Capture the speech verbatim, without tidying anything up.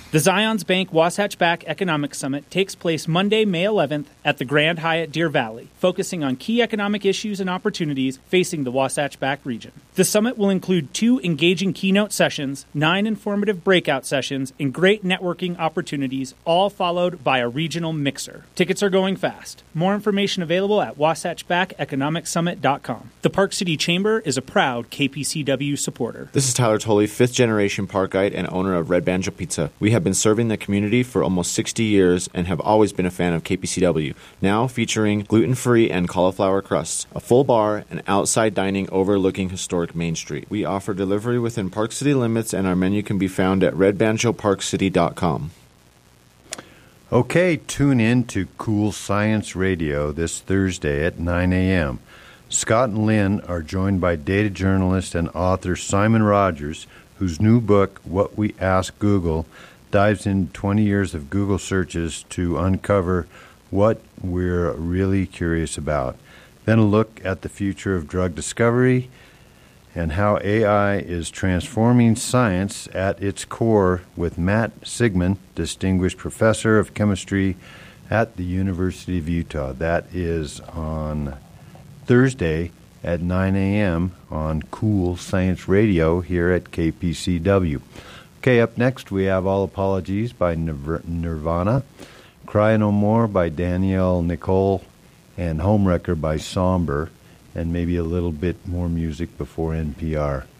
The Zions Bank Wasatch Back Economic Summit takes place Monday, May eleventh at the Grand Hyatt Deer Valley, focusing on key economic issues and opportunities facing the Wasatch Back region. The summit will include two engaging keynote sessions, nine informative breakout sessions, and great networking opportunities, all followed by a regional mixer. Tickets are going fast. More information available at wasatch back economic summit dot com. The Park City Chamber is a proud K P C W supporter. This is Tyler Tolley, fifth generation Parkite and owner of Red Banjo Pizza. We have been serving the community for almost sixty years and have always been a fan of K P C W, now featuring gluten-free and cauliflower crusts, a full bar, and outside dining overlooking historic Main Street. We offer delivery within Park City limits, and our menu can be found at red banjo park city dot com. Okay, tune in to Cool Science Radio this Thursday at nine a.m. Scott and Lynn are joined by data journalist and author Simon Rogers, whose new book, What We Ask Google, dives into twenty years of Google searches to uncover what we're really curious about. Then a look at the future of drug discovery and how A I is transforming science at its core with Matt Sigman, Distinguished Professor of Chemistry at the University of Utah. That is on Thursday at nine a.m. on Cool Science Radio here at K P C W. Okay, up next we have All Apologies by Nir- Nirvana, Cry No More by Danielle Nicole, and Homewrecker by Somber, and maybe a little bit more music before N P R.